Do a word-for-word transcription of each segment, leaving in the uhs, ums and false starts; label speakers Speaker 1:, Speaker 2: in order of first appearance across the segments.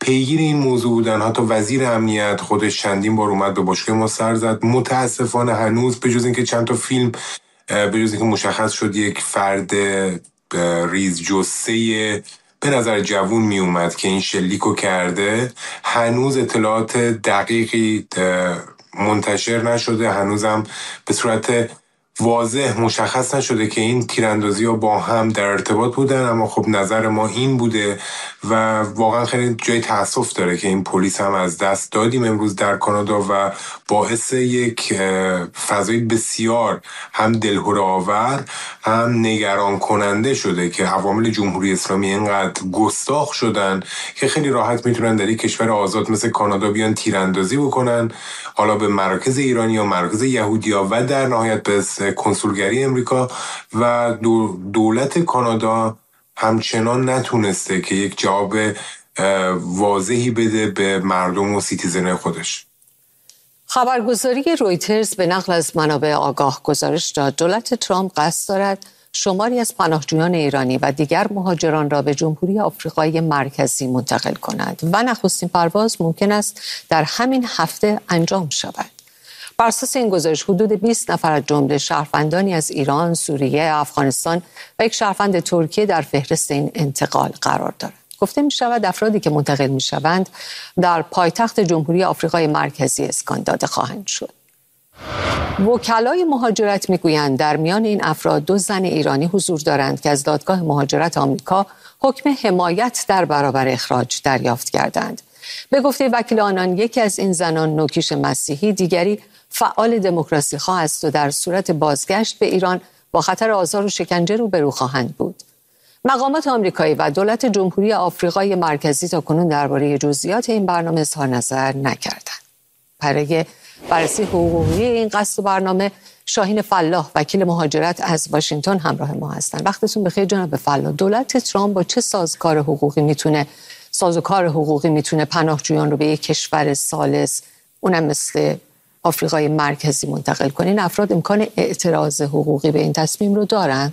Speaker 1: پیگیر این موضوع بودن. حتی وزیر امنیت خودش چندین بار اومد به باشگاه ما سر زد. متاسفانه هنوز به جز اینکه چند تا فیلم به جز اینکه مشخص شد یک فرد ریز جثه به نظر جوون می اومد که این شلیکو کرده، هنوز اطلاعات دقیقی منتشر نشده. هنوزم به صورت واضح مشخص نشده که این تیراندازی ها با هم در ارتباط بودن. اما خب نظر ما این بوده و واقعا خیلی جای تأسف داره که این پلیس هم از دست دادیم امروز در کانادا و باعث یک فضای بسیار هم دلهره آور هم نگران کننده شده که عوامل جمهوری اسلامی اینقدر گستاخ شدن که خیلی راحت میتونن در یک کشور آزاد مثل کانادا بیان تیراندازی بکنن، حالا به مراکز ایرانی یا مراکز یهودیا و در نهایت به کنسولگری امریکا. و دولت کانادا همچنان نتونسته که یک جواب واضحی بده به مردم و سیتیزن خودش.
Speaker 2: خبرگزاری رویترز به نقل از منابع آگاه گزارش داد دولت ترامپ قصد دارد شماری از پناهجویان ایرانی و دیگر مهاجران را به جمهوری آفریقای مرکزی منتقل کند و نخستین پرواز ممکن است در همین هفته انجام شود. بر اساس این گزارش حدود بیست نفر از جمله شهروندانی از ایران، سوریه، افغانستان و یک شهروند ترکیه در فهرست این انتقال قرار دارند. گفته می شود افرادی که منتقل می شوند در پایتخت جمهوری آفریقای مرکزی اسکان داده خواهند شد. وکلای مهاجرت میگویند در میان این افراد دو زن ایرانی حضور دارند که از دادگاه مهاجرت آمریکا حکم حمایت در برابر اخراج دریافت کردند. به گفته وکیل آنان یکی از این زنان نوکیش مسیحی، دیگری فعال دموکراسی خواه است و در صورت بازگشت به ایران با خطر آزار و شکنجه روبرو خواهند بود. مقامات آمریکایی و دولت جمهوری آفریقای مرکزی تاکنون درباره جزئیات این برنامه اظهار نظر نکردند. برای بررسی حقوقی این قصد و برنامه شاهین فلاح وکیل مهاجرت از واشنگتن همراه ما هستند. وقتتون بخیر جناب فلاح. دولت ترامپ با چه سازوکار حقوقی میتونه سازوکار حقوقی میتونه پناهجویان رو به یک کشور ثالث اونم مثل آفریقای مرکزی منتقل کنه؟ این افراد امکان اعتراض حقوقی به این تصمیم رو دارن؟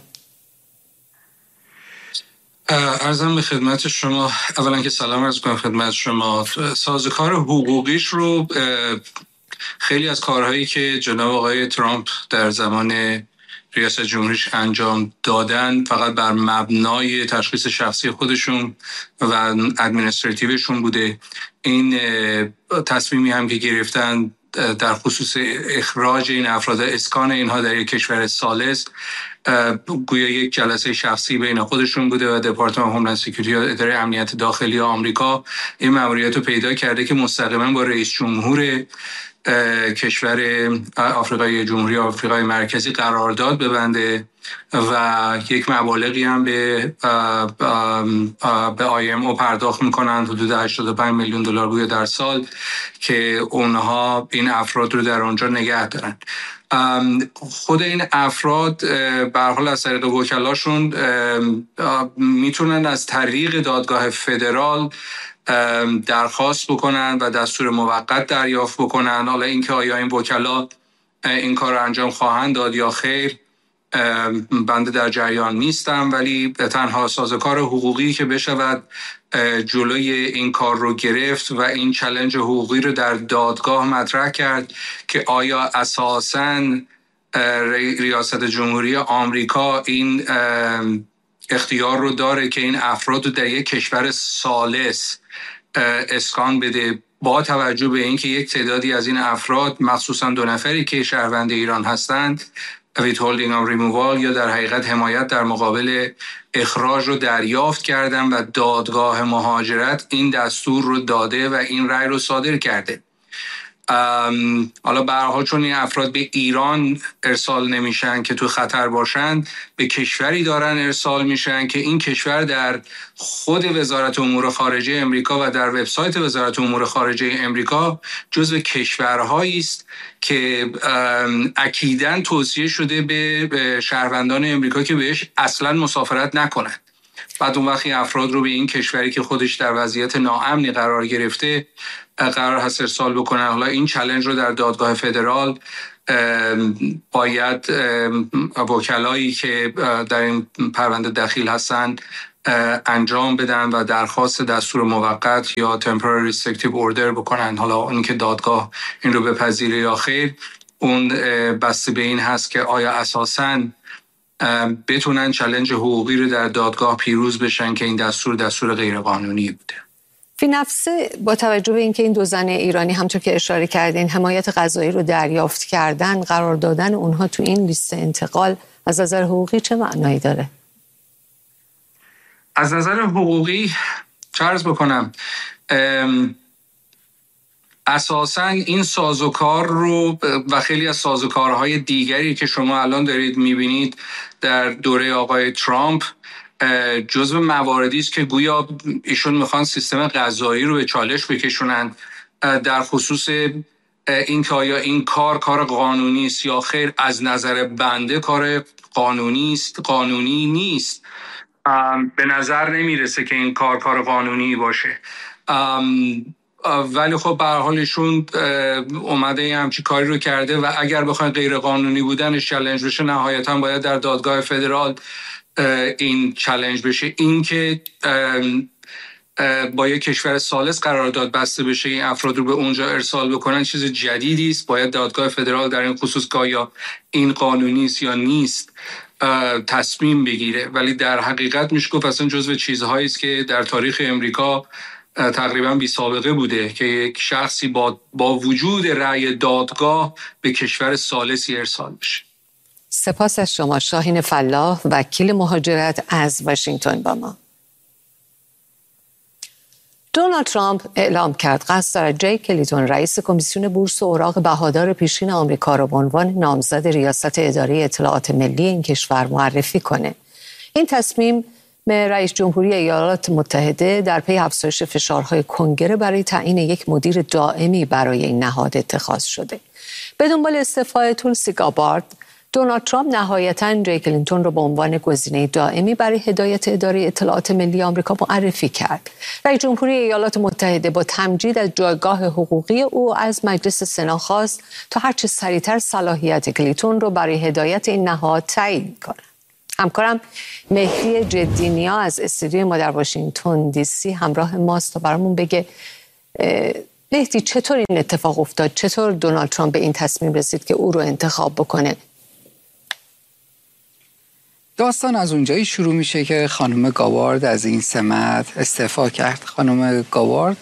Speaker 3: عرضم به خدمت شما، اولا که سلام عرض کنم خدمت شما. سازوکار حقوقیش رو خیلی از کارهایی که جناب آقای ترامپ در زمان ریاست جمهوریش انجام دادن فقط بر مبنای تشخیص شخصی خودشون و ادمنستراتیوشون بوده. این تصمیمی هم که گرفتن در خصوص اخراج این افراد، اسکان اینها در یک کشور ثالث، گویا یک جلسه شخصی بین خودشون بوده و دپارتمان هوملند سکیوریتی و اداره امنیت داخلی آمریکا این مأموریت رو پیدا کرده که مستقیما با رئیس جمهور کشور آفریقای جمهوری آفریقای مرکزی قرارداد ببنده و یک مبالغی هم به به آی ام او پرداخت میکنند، حدود هشتاد و پنج میلیون دلار بوده در سال، که اونها این افراد رو در آنجا نگه دارن. خود این افراد به هر حال از طریق وکلاشون میتونن از طریق دادگاه فدرال درخواست بکنن و دستور موقت دریافت بکنن. حالا اینکه آیا این وکلا این کار رو انجام خواهند داد یا خیر بنده در جریان نیستم، ولی تنها سازوکار حقوقی که بشود جلوی این کار رو گرفت و این چالش حقوقی رو در دادگاه مطرح کرد که آیا اساساً ریاست جمهوری آمریکا این اختیار رو داره که این افراد رو در یک کشور ثالث اسکان بده، با توجه به اینکه یک تعدادی از این افراد مخصوصا دو نفری که شهروند ایران هستند withholding of removal یا در حقیقت حمایت در مقابل اخراج رو دریافت کردن و دادگاه مهاجرت این دستور رو داده و این رأی رو صادر کرده. حالا به هر حال چون این افراد به ایران ارسال نمیشن که تو خطر باشند، به کشوری دارن ارسال میشن که این کشور در خود وزارت امور خارجه امریکا و در وبسایت وزارت امور خارجه امریکا جزو کشورهایی است که اکیداً توصیه شده به شهروندان امریکا که بهش اصلاً مسافرت نکنند. بعد اون وقتی افراد رو به این کشوری که خودش در وضعیت ناامنی قرار گرفته قرار هست ارسال بکنن. حالا این چالش رو در دادگاه فدرال باید وکلایی که در این پرونده دخیل هستن انجام بدن و درخواست دستور موقت یا temporary restrictive order بکنن. حالا اینکه دادگاه این رو بپذیره یا خیر، اون بسته به این هست که آیا اساساً بتونن چالش حقوقی رو در دادگاه پیروز بشن که این دستور دستور غیرقانونی بوده.
Speaker 2: فی نفسه با توجه به اینکه این دو زن ایرانی همطور که اشاره کردین حمایت قضایی رو دریافت کردن، قرار دادن اونها تو این لیست انتقال از نظر حقوقی چه معنایی داره؟
Speaker 3: از نظر حقوقی چه عرض بکنم، اساساً این سازوکار رو و خیلی از سازوکارهای دیگری که شما الان دارید میبینید در دوره آقای ترامپ جزو مواردی است که گویا ایشون میخوان سیستم قضایی رو به چالش بکشونند در خصوص این که آیا این کار کار قانونی است یا خیر. از نظر بنده کار قانونی است، قانونی نیست. به نظر نمیرسه که این کار کار قانونی باشه، ولی خب به هر حال ایشون اومده همچین کاری رو کرده و اگر بخواین غیر قانونی بودنش چالش بشه، نهایتا باید در دادگاه فدرال این چالش بشه. این که با یک کشور ثالث قرارداد بسته بشه این افراد رو به اونجا ارسال بکنن چیز جدیدی است. باید دادگاه فدرال در این خصوص که آیا این قانونی است یا نیست تصمیم بگیره. ولی در حقیقت میشه گفت اصلا جزو چیزهایی است که در تاریخ امریکا تقریبا بی سابقه بوده که یک شخصی با با وجود رأی دادگاه به کشور ثالثی ارسال بشه.
Speaker 2: سپاس از شما شاهین فلاح، وکیل مهاجرت از واشنگتن با ما. دونالد ترامپ اعلام کرد قصد دارد جی کلیتون رئیس کمیسیون بورس و اوراق بهادار پیشین آمریکا را به عنوان نامزد ریاست اداره اطلاعات ملی این کشور معرفی کنه. این تصمیم به رئیس جمهوری ایالات متحده در پی افزایش فشارهای کنگره برای تعیین یک مدیر دائمی برای این نهاد اتخاذ شده. به دنبال استعفای تولسی گابارد، دونالد ترامپ نهایتاً جی کلینتون را به عنوان گزینه دائمی برای هدایت اداره اطلاعات ملی آمریکا معرفی کرد. رئیس جمهوری ایالات متحده با تمجید از جایگاه حقوقی او از مجلس سنا خواست تا هرچه سریعتر صلاحیت کلینتون را برای هدایت این نهاد تعیین کند. همکارم مهدی جدینیا از استودیوی ما در واشنگتن دی سی همراه ماست تا برامون بگه مهدی چطور این اتفاق افتاد؟ چطور دونالد ترامپ به این تصمیم رسید که او رو انتخاب بکنه؟
Speaker 4: داستان از اونجایی شروع میشه که خانم گاوارد از این سمت استعفا کرد. خانم گاوارد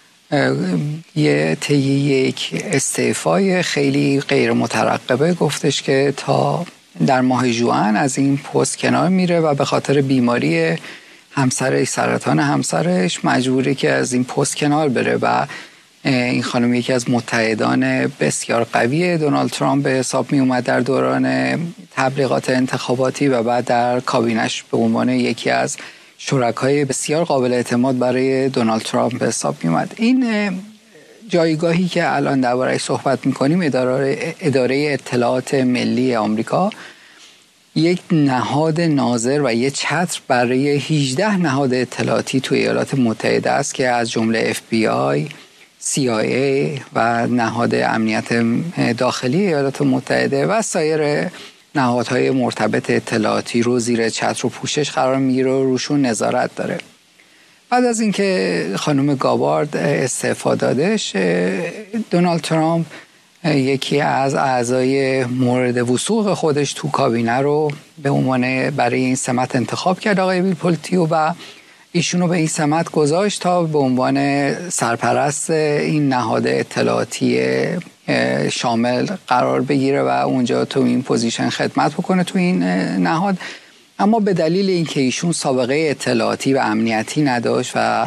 Speaker 4: یه طی یک استعفای خیلی غیر مترقبه گفتش که تا در ماه ژوئن از این پست کنار میره و به خاطر بیماری همسرش، سرطان همسرش، مجبوره که از این پست کنار بره و این خانم یکی از متحدان بسیار قوی دونالد ترامپ به حساب می اومد در دوران تبلیغات انتخاباتی و بعد در کابینش به عنوان یکی از شرکای بسیار قابل اعتماد برای دونالد ترامپ به حساب می اومد. این جایگاهی که الان درباره‌اش صحبت می‌کنیم، اداره اداره اطلاعات ملی آمریکا، یک نهاد ناظر و یک چتر برای هجده نهاد اطلاعاتی توی ایالات متحده است که از جمله اف بی آی، سی آی ای و نهاد امنیت داخلی ایالات متحده و سایر نهادهای مرتبط اطلاعاتی رو زیر چتر و پوشش قرار میگیره و روشون نظارت داره. بعد از اینکه خانم گابارد استعفا دادش، دونالد ترامپ یکی از اعضای مورد وثوق خودش تو کابینه رو به عنوان برای این سمت انتخاب کرد، آقای بیل پولتیو، و ایشونو به این سمت گذاشت تا به عنوان سرپرست این نهاد اطلاعاتی شامل قرار بگیره و اونجا تو این پوزیشن خدمت بکنه تو این نهاد. اما به دلیل اینکه ایشون سابقه اطلاعاتی و امنیتی نداشت و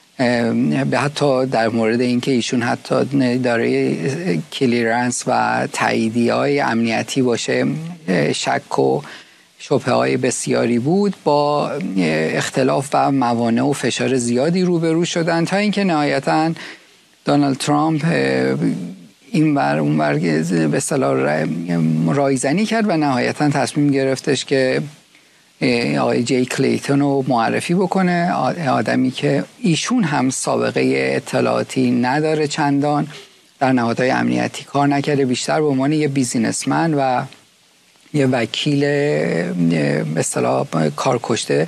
Speaker 4: به حتی در مورد اینکه ایشون حتی دارای کلیرنس و تاییدیه‌های امنیتی باشه شک و شبهه‌های بسیاری بود، با اختلاف و موانع و فشار زیادی روبرو شدن تا اینکه نهایتاً دونالد ترامپ این بر اون بر به اصطلاح رایزنی کرد و نهایتاً تصمیم گرفتش که آقای جی کلیتون رو معرفی بکنه، آدمی که ایشون هم سابقه اطلاعاتی نداره، چندان در نهادهای امنیتی کار نکرده، بیشتر به عنوان یه بیزینسمن و یه وکیل به اصطلاح کارکشته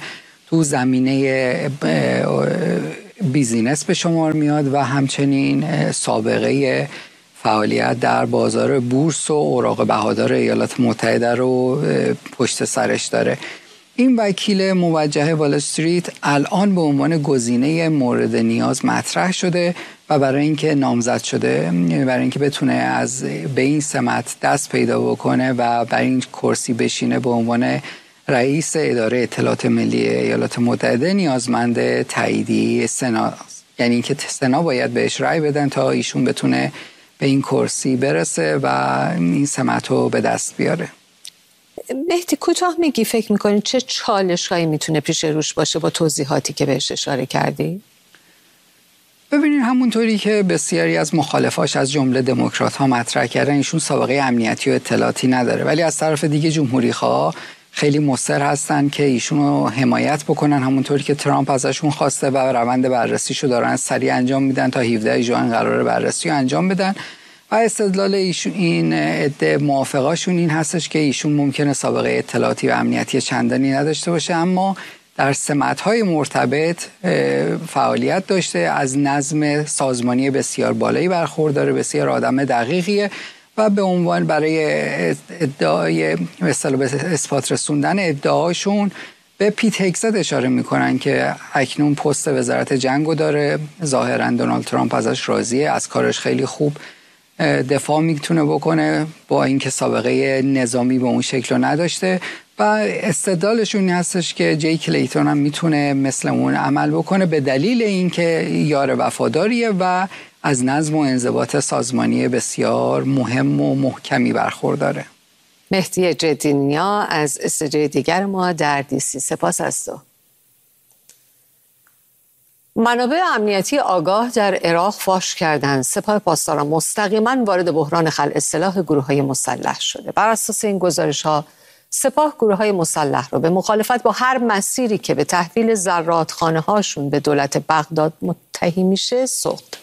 Speaker 4: تو زمینه بیزینس به شمار میاد و همچنین سابقه فعالیت در بازار بورس و اوراق بهادار ایالات متحده رو پشت سرش داره. این وکیل موجه وال استریت الان به عنوان گزینه مورد نیاز مطرح شده و برای اینکه نامزد شده، برای اینکه بتونه از به این سمت دست پیدا بکنه و برای این کرسی بشینه به عنوان رئیس اداره اطلاعات ملی ایالات متحده، نیازمند تاییدیه سنا، یعنی اینکه سنا باید بهش رأی بدن تا ایشون بتونه به این کرسی برسه و این سمت رو به دست بیاره.
Speaker 2: مهدی کوتاه میگی فکر میکنی چه چالش‌هایی میتونه پیش روش باشه با توضیحاتی که بهش اشاره کردی؟
Speaker 4: ببینید همونطوری که بسیاری از مخالفاش از جمله دموکرات ها مطرح کردن، ایشون سابقه امنیتی و اطلاعاتی نداره، ولی از طرف دیگه جمهوری‌خواه خیلی مصر هستن که ایشون رو حمایت بکنن، همونطوری که ترامپ ازشون خواسته و روند بررسیشو دارن سریع انجام میدن تا هفدهم ژوئن قراره بررسی رو انجام بدن. و استدلال ایشون، این عده موافقاشون این هستش که ایشون ممکنه سابقه اطلاعاتی و امنیتی چندانی نداشته باشه، اما در سمت‌های مرتبط فعالیت داشته، از نظم سازمانی بسیار بالایی برخورداره، بسیار آدم دقیقیه و به عنوان برای ادعای مثلا به اثبات رسوندن ادعاشون به پیت هگست اشاره میکنن که اکنون پست وزارت جنگو داره. ظاهرا دونالد ترامپ ازش راضیه، از کارش خیلی خوب دفاع میتونه بکنه با اینکه سابقه نظامی به اون شکل نداشته و استدلالشون این هستش که جی کلیتون هم میتونه مثل اون عمل بکنه به دلیل اینکه یار وفاداریه و از نظم و انضباط سازمانی بسیار مهم و محکمی برخورداره.
Speaker 2: مهدی جدی‌نیا از استودیوی دیگر ما در دی سی، سپاس از تو. منابع امنیتی آگاه در عراق فاش کردند سپاه پاسداران مستقیما وارد بحران خلع سلاح گروه‌های مسلح شده. بر اساس این گزارش‌ها سپاه گروه‌های مسلح رو به مخالفت با هر مسیری که به تحویل زرادخانه‌هاشون به دولت بغداد متهم میشه سوق داده.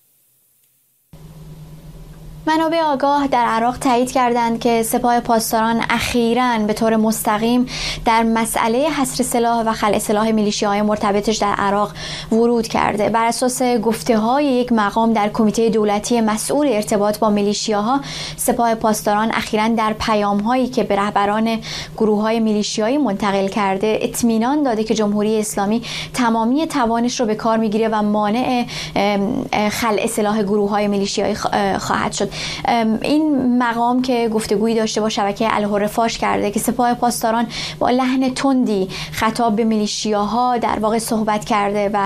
Speaker 5: منابع آگاه در عراق تایید کردند که سپاه پاسداران اخیراً به طور مستقیم در مسئله حصر سلاح و خلع سلاح میلیشیاهای مرتبطش در عراق ورود کرده. بر اساس گفته‌های یک مقام در کمیته دولتی مسئول ارتباط با میلیشیاها، سپاه پاسداران اخیراً در پیام‌هایی که به رهبران گروه‌های میلیشیایی منتقل کرده اطمینان داده که جمهوری اسلامی تمامی توانش رو به کار می‌گیره و مانع خلع سلاح گروه‌های میلیشیایی خواهد شد. این مقام که گفتگویی داشته با شبکه الحر فاش کرده که سپاه پاسداران با لحن تندی خطاب به میلیشیاها در واقع صحبت کرده و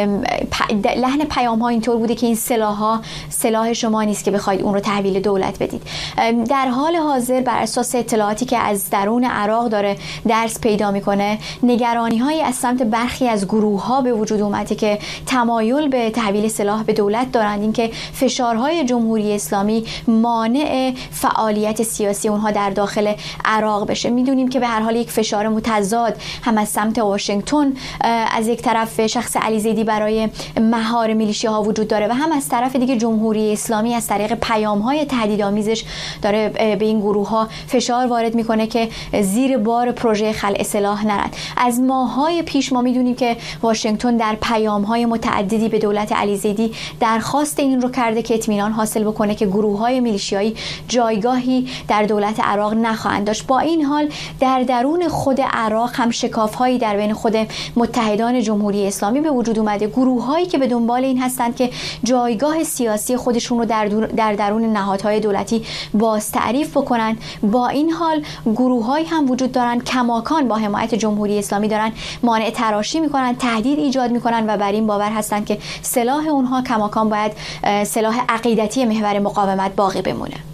Speaker 5: لحن پیام ها اینطور بوده که این سلاح ها سلاح شما نیست که بخواید اون رو تحویل دولت بدید. در حال حاضر بر اساس اطلاعاتی که از درون عراق داره درس پیدا میکنه، نگرانی هایی از سمت برخی از گروه ها به وجود اومده که تمایل به تحویل سلاح به دولت دارند، اینکه فشارهای جمهوری اسلامی مانع فعالیت سیاسی اونها در داخل عراق بشه. میدونیم که به هر حال یک فشار متضاد هم از سمت واشنگتن از یک طرف شخص علی زیدی برای مهار میلیشیاها وجود داره و هم از طرف دیگه جمهوری اسلامی از طریق پیام‌های تهدیدآمیزش داره به این گروه‌ها فشار وارد میکنه که زیر بار پروژه خلع سلاح نرن. از ماه‌های پیش ما میدونیم که واشنگتن در پیام‌های متعددی به دولت علی زیدی درخواست این رو کرده که اطمینان حاصل بکنه که گروه‌های میلیشیایی جایگاهی در دولت عراق نخواهند داشت. با این حال در درون خود عراق هم شکاف‌هایی در بین خود متحدان جمهوری اسلامی به وجود اومده، گروه‌هایی که به دنبال این هستند که جایگاه سیاسی خودشون رو در, در درون نهادهای دولتی باز تعریف بکنن. با این حال گروه‌هایی هم وجود دارن کماکان با حمایت جمهوری اسلامی دارن مانع تراشی میکنن، تهدید ایجاد میکنن و بر این باور هستند که سلاح اونها کماکان باید سلاح عقیدتی محور مقاومت باقی بمونه.